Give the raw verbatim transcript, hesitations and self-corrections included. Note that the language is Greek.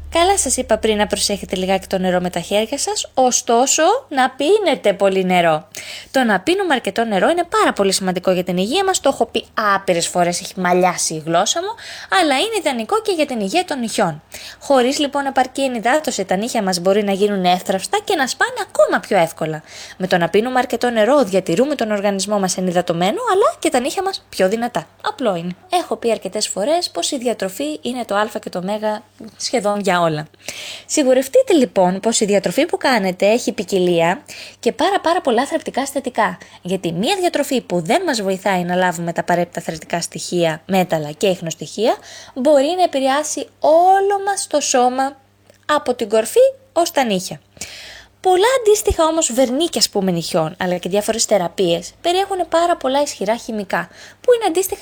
Καλά σας είπα πριν να προσέχετε λιγάκι το νερό με τα χέρια σας, ωστόσο να πίνετε πολύ νερό. Το να πίνουμε αρκετό νερό είναι πάρα πολύ σημαντικό για την υγεία μας, το έχω πει άπειρες φορές, έχει μαλλιάσει η γλώσσα μου, αλλά είναι ιδανικό και για την υγεία των νυχιών. Χωρίς λοιπόν επαρκή ενυδάτωση, τα νύχια μας μπορεί να γίνουν εύθραυστα και να σπάνε ακόμα πιο εύκολα. Με το να πίνουμε αρκετό νερό διατηρούμε τον οργανισμό μας ενυδατωμένο, αλλά και τα νύχια μας πιο δυνατά. Απλό είναι. Έχω πει αρκετές φορές πως η διατροφή είναι το α και το ω σχεδόν για όλα. Σιγουρευτείτε λοιπόν πως η διατροφή που κάνετε έχει ποικιλία και πάρα πάρα πολλά θρεπτικά συστατικά. Γιατί μια διατροφή που δεν μας βοηθάει να λάβουμε τα απαραίτητα θρεπτικά στοιχεία, μέταλλα και ιχνοστοιχεία, μπορεί να επηρεάσει όλο μας το σώμα από την κορφή ως τα νύχια. Πολλά αντίστοιχα όμως βερνίκια, ας πούμε, νυχιών, αλλά και διάφορες θεραπείες περιέχουν πάρα πολλά ισχυρά χημικά, που είναι αντίστοιχα